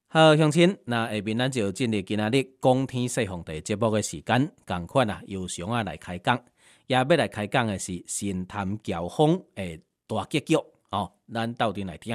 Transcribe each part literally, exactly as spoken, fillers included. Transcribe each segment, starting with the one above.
好，乡亲，那下面咱就进入今仔日讲天说皇帝节目的时间，同款啊，由常啊来开讲，也要来开讲的是神坛乔峰的大结局哦，咱斗阵来听。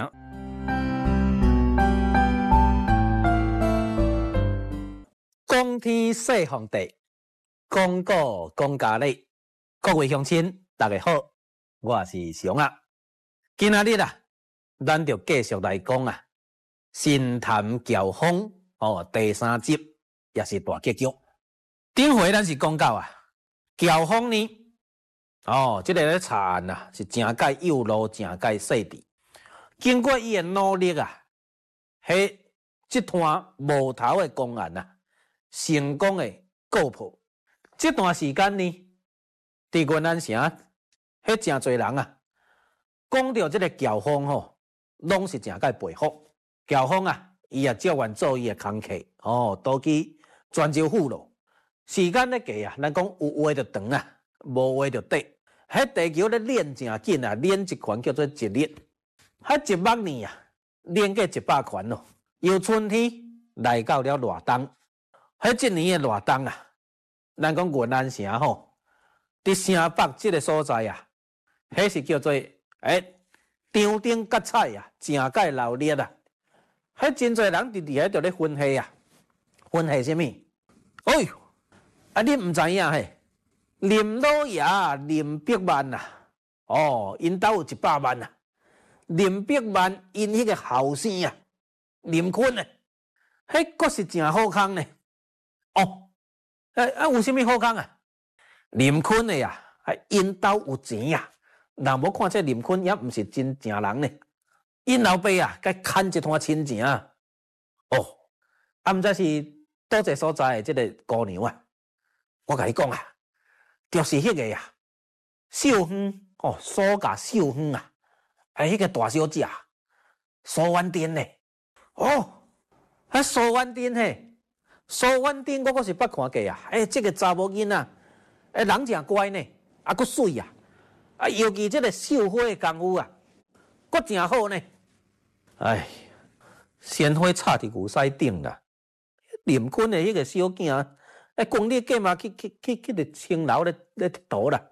讲天说皇帝，讲古讲家理，各位乡亲，大家好，我是常啊。今仔日啊，咱就继续来讲啊。神坛乔峰哦，第三集也是大结局。顶回咱是讲到啊，乔峰呢，哦，这个咧查案啊，是真介有路，真介细致。经过伊的努力啊，迄这段无头的公案啊，成功的告破。这段时间呢，伫云安城，迄真侪人啊，讲到这个乔峰吼，拢是真介佩服。乔峰啊，伊也照愿做伊的工课，哦，倒去泉州府咯。时间咧过啊，咱讲有话就长啊，无话就短。迄地球咧练真紧啊，练一拳叫做一日。迄一百年啊，练过一百拳咯。由春天来到了热冬，迄一年的热冬啊，咱讲云安城吼，伫城北即个所在啊，迄是叫做诶，场顶角彩啊，真介热烈啊。迄真侪人伫伫遐就咧分析啊，分析什么？哎呦，啊你毋知影嘿？林老爷、林百万啊，哦，因兜有一百万啊。林百万因迄个后生啊，林坤啊，迄个是真好康呢。哦，啊啊有啥物好康啊？林坤的呀，啊因兜有钱啊。若无看这林坤也毋是真正人呢。因老爸啊，该牵一摊亲情啊！哦，啊，毋知是倒一个所在的即个姑娘啊，我甲你讲啊，就是迄个啊，秀芳哦，苏家秀芳啊，哎，迄个大小姐苏婉珍呢？哦，啊，苏婉珍嘿，苏婉珍我阁是捌看过啊，哎，这个查某囡仔，哎，人真乖呢，啊，阁水啊，啊，尤其这个绣花的功夫啊，阁真好呢。哎，鲜花插伫牛屎顶啦！林坤的迄个小囝，哎，公立计嘛去去去去伫青楼咧咧佚佗啦。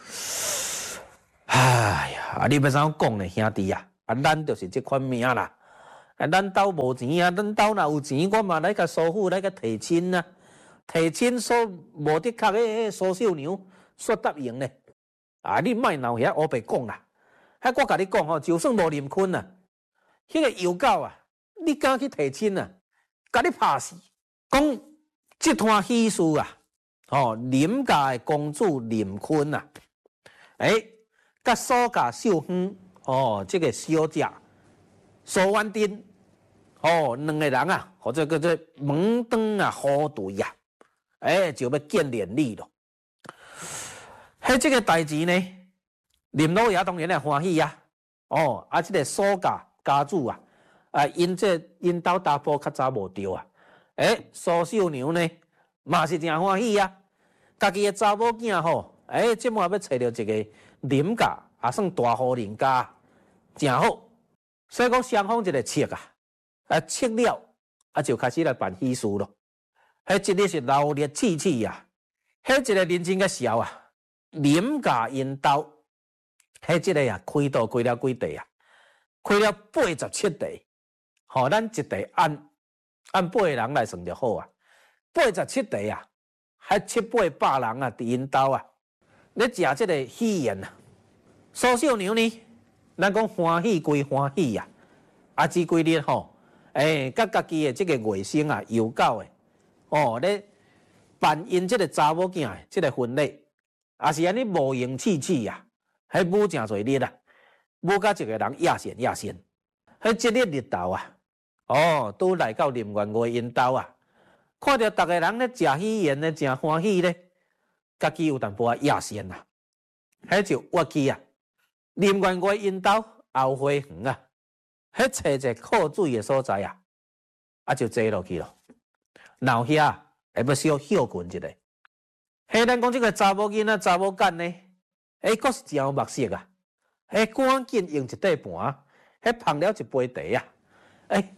哎呀，啊，你要怎讲呢，兄弟啊？啊，咱就是这款命啦。啊，咱兜无钱啊，咱兜若有钱，我嘛来甲苏府来甲提亲啊，提亲所无的确诶，苏秀娘煞答应呢。啊，你莫闹遐乌白讲啦。迄我甲你讲吼，就算无林坤啊。迄个油狗啊，你敢去提亲啊？甲你拍死！讲这段喜事啊，哦，林家的公主林坤啊，诶，甲苏家秀芳哦，这个小姐苏婉珍哦，两个人啊，或者叫做门当啊户对啊，诶，就要见连理咯。迄这个代志呢，林老爷当然也欢喜啊，哦，啊，这个苏家。家主啊，啊，因这因兜大埔较早无着啊，诶，苏秀娘呢，嘛是真欢喜啊，家己的查某囝吼，诶，即满要找到一个林家，也算大户人家，真好。所以讲双方一个切啊，啊切了，啊就开始来办喜事咯。迄真日是热烈气气啊，迄一个认真个笑啊，林家因兜，迄即个啊开刀开了几地啊。开了八十七地，吼、哦，咱一地按按八个人来算就好啊。八十七地啊，还七八百人啊，伫因兜啊，咧食这个喜宴啊。苏秀娘呢，咱讲欢喜归欢喜啊，啊，这几日吼，诶、欸，甲家己的这个外甥啊，有够的，哦，咧办因这个查某囝的这个婚礼，也是安尼无形气气啊，还舞真侪日啊。无甲一个人亚线亚线，迄即日日头啊，哦，都来到林员外因兜啊，看到逐个人咧食喜宴咧，真欢喜咧，家己有淡薄仔亚线啊，迄就挖去啊，林员外因兜后花园啊，迄找一个靠水的所在啊，啊就坐落去咯，然后遐下要小休困一下。迄咱讲即个查某囡仔、查某干呢，诶，阁是真有目色啊！迄赶紧用一块盘，迄捧了一杯茶啊！诶，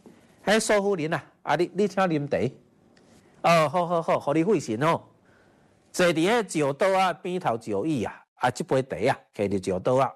迄苏夫人啊，啊你你请啉茶。哦，好好好，互你费神哦。坐伫迄石桌啊边头石椅啊，啊，即杯茶啊，摕伫石桌啊。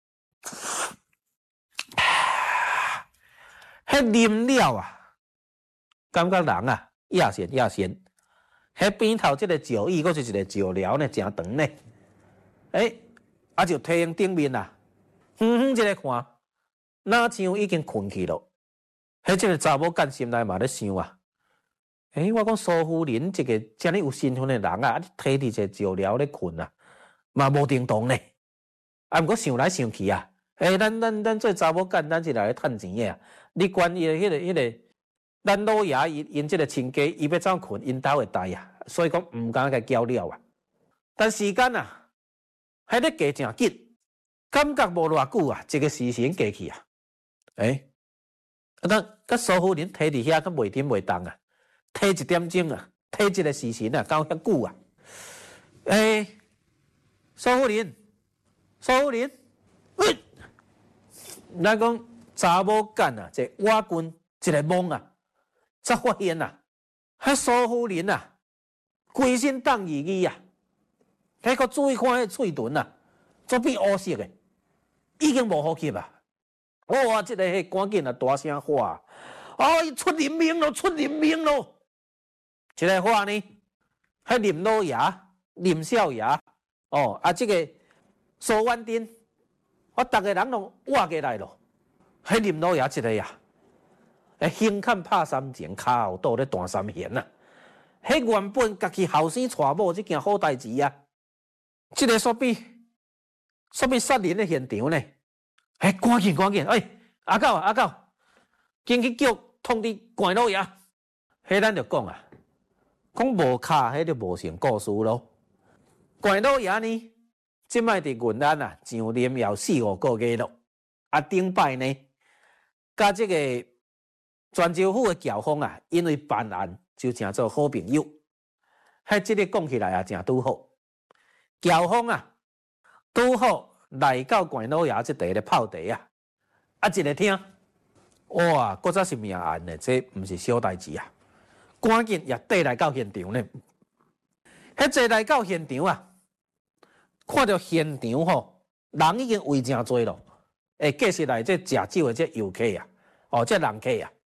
迄啉了啊，感觉人啊，亚仙亚仙。迄边头即个石椅，佫是一个石寮呢，真长呢。诶，啊就梯形顶面啊，远远一个看，哪像已经困去咯。迄即个查某干心内嘛咧想啊。诶、欸，我讲苏夫人一个遮尔有身份的人啊，摕伫一个石寮咧困啊，嘛无叮当呢。啊，毋过想来想去啊，诶、欸，咱咱咱做查某干，咱是来咧趁钱的啊。你管伊迄个迄个，咱老爷因因即个亲家，伊要怎困，因兜会知啊。所以讲毋敢甲交了啊。但时间啊，还咧过诚紧，感觉无偌久啊，一个时辰过去啊。诶、欸，啊，咱甲苏夫人摕伫遐，佮袂沉袂动啊。提一点钟啊，提一个时辰啊，搞遐久啊！诶、欸，苏夫人，苏夫人，喂、嗯，咱讲查某干啊，这瓦棍一个懵啊，才发现啊，迄苏夫人啊，规身冻耳耳啊，迄个注意看迄喙唇啊，做变乌色的，已经无呼吸啊！哇，这个迄赶紧啊，大声喊啊！哦，伊出人命咯，出人命咯！一个话呢，迄林老爷、林少爷，哦，啊，这个苏婉珍，我逐个人拢活过来咯。迄林老爷一个呀，诶，胸坎拍三前，骹后倒咧断三弦啊。迄原本家己后生娶某这件好代志啊，这个煞比煞比杀人的现场呢，诶，赶紧赶紧，诶，阿狗阿狗，紧去叫通知关老爷。迄咱就讲啊。讲无卡，迄就无成故事咯。关老爷呢，即摆伫云安啊，上任要四五个月咯。啊，顶摆呢，甲即个泉州府的教坊啊，因为办案就成做好朋友。迄即个讲起来啊，诚拄好。教坊啊，拄好来到关老爷即地咧泡茶啊，啊一个听，哇，搁则是命案呢，这毋是小代志啊。赶紧也缀来到现场呢，迄坐来到现场啊，看到现场吼，人已经围真多咯。诶，继续来这食酒的这游客啊，哦，这人客啊，